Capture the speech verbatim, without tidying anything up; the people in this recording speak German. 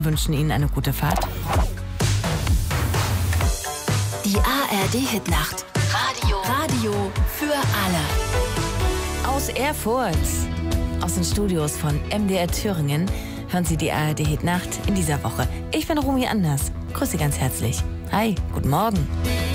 wünschen Ihnen eine gute Fahrt. Die A R D-Hitnacht. Radio. Radio für alle. Aus Erfurt, aus den Studios von M D R Thüringen, hören Sie die A R D-Hitnacht in dieser Woche. Ich bin Romy Anders. Grüße ganz herzlich. Hi, guten Morgen.